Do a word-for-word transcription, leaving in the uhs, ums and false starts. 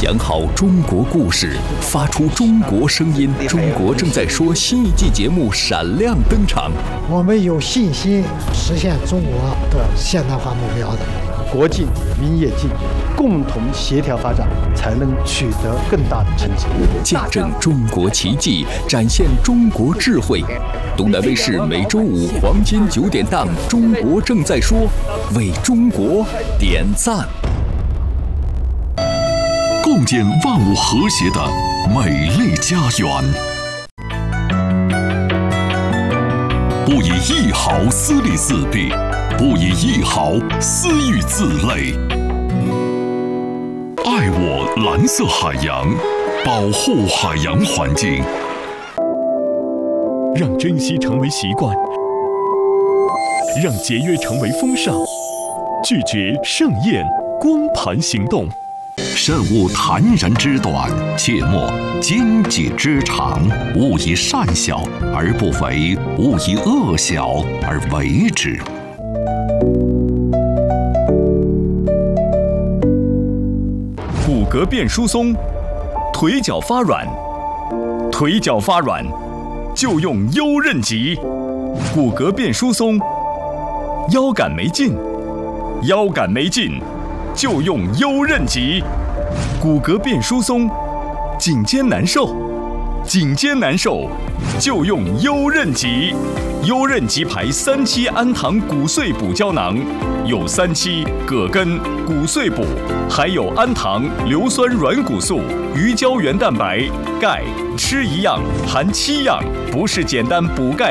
讲好中国故事，发出中国声音。中国正在说新一季节目闪亮登场。 我们有信心实现中国的现代化目标的。 国进民也进，共同协调发展，才能取得更大的成绩。 见证中国奇迹，展现中国智慧。东南卫视每周五黄金九点档《中国正在说》，为中国点赞。 共建万物和谐的美丽家园。不以一毫私利私弊，不以一毫私欲自累。爱我蓝色海洋，保护海洋环境， 让珍惜成为习惯，让节约成为风尚，拒绝盛宴光盘行动。 慎勿覲然之短，切莫奸计之长。勿以善小而不为，勿以恶小而为之。 骨骼变疏松，腿脚发软，腿脚发软就用优韧极。骨骼变疏松，腰杆没劲，腰杆没劲就用优韧极。骨骼变疏松，颈肩难受，颈肩难受就用优韧极。优韧极牌三七氨糖骨碎补胶囊，有三七、葛根、骨碎补，还有氨糖、硫酸软骨素、鱼胶原蛋白、钙，吃一样含七样，不是简单补钙